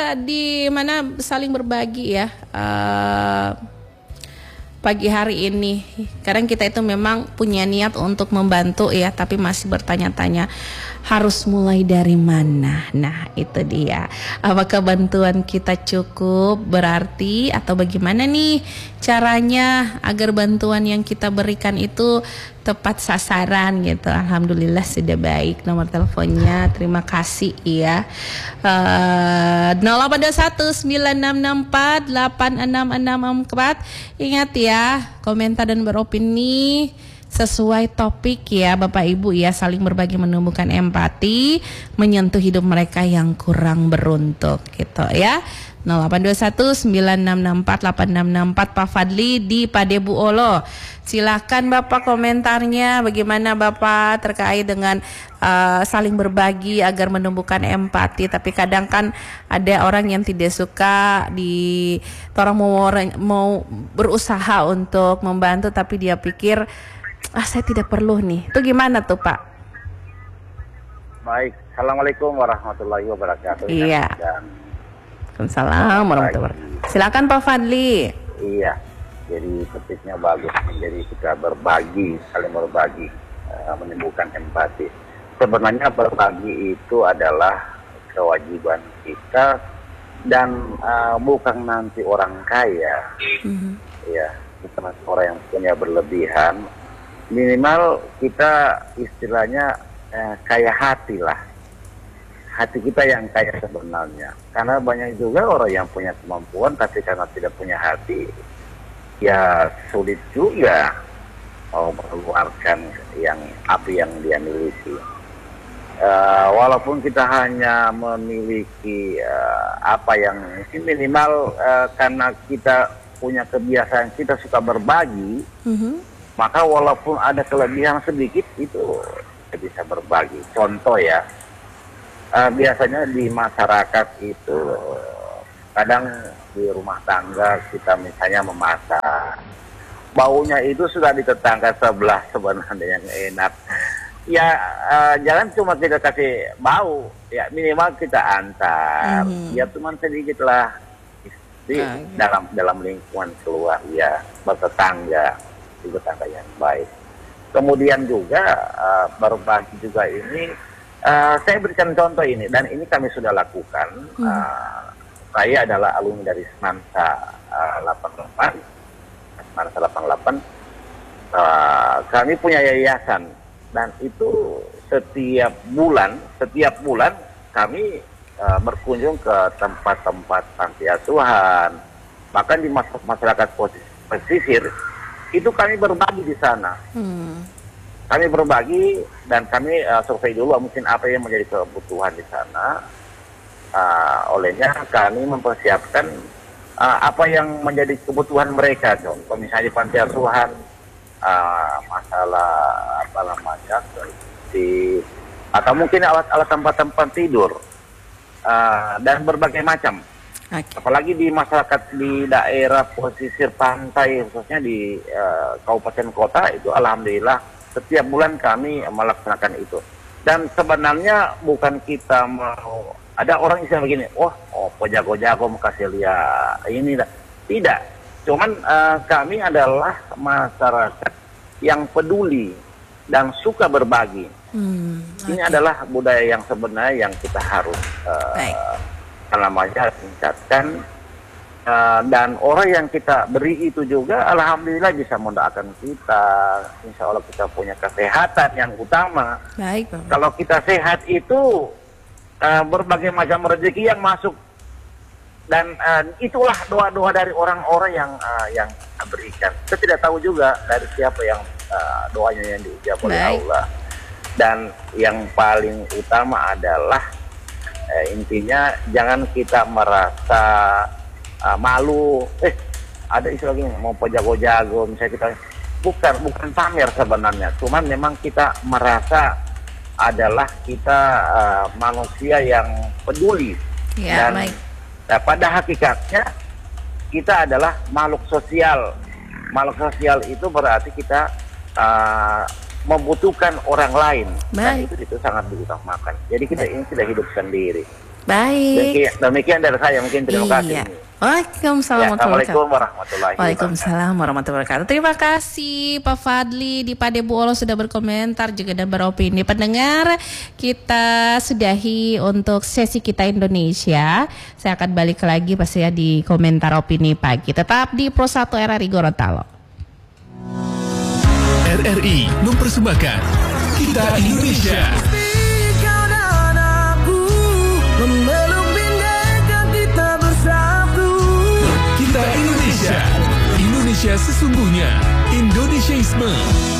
di mana saling berbagi ya. Pagi hari ini kadang kita itu memang punya niat untuk membantu ya, tapi masih bertanya-tanya harus mulai dari mana. Nah itu dia, apakah bantuan kita cukup berarti atau bagaimana nih caranya agar bantuan yang kita berikan itu tepat sasaran gitu. Alhamdulillah sudah baik nomor teleponnya, terima kasih ya. 082196648664. Ingat ya, komentar dan beropini sesuai topik ya Bapak Ibu ya, saling berbagi menumbuhkan empati, menyentuh hidup mereka yang kurang beruntung gitu ya. 082196648664 Pak Fadli di Padebu Olo. Silakan Bapak komentarnya, bagaimana Bapak terkait dengan saling berbagi agar menumbuhkan empati. Tapi kadang kan ada orang yang tidak suka orang mau berusaha untuk membantu tapi dia pikir saya tidak perlu nih. Itu gimana tuh Pak? Baik, Assalamualaikum warahmatullahi wabarakatuh. Iya. Waalaikumsalam warahmatullahi wabarakatuh. Silakan Pak Fadli. Iya, jadi topiknya bagus. Jadi kita berbagi, saling berbagi, menimbulkan empati. Sebenarnya berbagi itu adalah kewajiban kita dan bukan nanti orang kaya, ya, bukan orang yang punya berlebihan. Minimal kita istilahnya kaya hati lah. Hati kita yang kaya sebenarnya, karena banyak juga orang yang punya kemampuan tapi karena tidak punya hati ya sulit juga mau mengeluarkan api yang dia miliki. Walaupun kita hanya memiliki apa yang minimal, karena kita punya kebiasaan kita suka berbagi, maka walaupun ada kelebihan sedikit itu kita bisa berbagi. Contoh ya, biasanya di masyarakat itu kadang di rumah tangga kita misalnya memasak, baunya itu sudah di tetangga sebelah sebenarnya yang enak. Ya jangan cuma kita kasih bau, ya minimal kita antar, ya cuma sedikit lah di dalam lingkungan keluarga, bertetangga, di tetangga yang baik. Kemudian juga berbagi juga ini. Saya berikan contoh ini, dan ini kami sudah lakukan. Saya adalah alumni dari Semansa 88. Kami punya yayasan, dan itu setiap bulan kami berkunjung ke tempat-tempat panti asuhan, bahkan di masyarakat pesisir itu kami berbagi di sana. Kami berbagi dan kami survei dulu mungkin apa yang menjadi kebutuhan di sana. Olehnya kami mempersiapkan apa yang menjadi kebutuhan mereka. Contoh misalnya di panti asuhan, masalah apa namanya, atau mungkin alat-alat tempat tidur, dan berbagai macam. Apalagi di masyarakat di daerah pesisir pantai, khususnya di kabupaten kota, itu alhamdulillah setiap bulan kami melaksanakan itu. Dan sebenarnya bukan kita mau, ada orang yang begini, jago-jago mau kasih lihat ini, tidak. Cuman kami adalah masyarakat yang peduli dan suka berbagi. Ini adalah budaya yang sebenarnya yang kita harus tingkatkan. Dan orang yang kita beri itu juga alhamdulillah bisa mendoakan kita, insya Allah kita punya kesehatan yang utama. Baik, kalau kita sehat itu berbagai macam rezeki yang masuk, dan itulah doa-doa dari orang-orang yang berikan. Kita tidak tahu juga dari siapa yang doanya yang diucap oleh Allah. Dan yang paling utama adalah intinya jangan kita merasa malu, ada istilah gini, mau jago-jago, misalnya kita bukan pamer sebenarnya, cuman memang kita merasa adalah kita manusia yang peduli, dan pada hakikatnya kita adalah makhluk sosial. Makhluk sosial itu berarti kita membutuhkan orang lain, dan itu sangat diutamakan. Jadi kita ini tidak hidup sendiri. Baik. Demikian dari saya, mungkin terima kasih. Waalaikumsalam warahmatullahi wabarakatuh. Waalaikumsalam warahmatullahi wabarakatuh. Terima kasih Pak Fadli di Padebuolo sudah berkomentar juga dan beropini. Pendengar, kita sudahi untuk sesi kita Indonesia. Saya akan balik lagi pasti ya di komentar opini pagi. Tetap di Pro 1 RRI Gorontalo. RRI mempersembahkan Kita Indonesia. Kita Indonesia. Indonesia sesungguhnya. Indonesiaisme.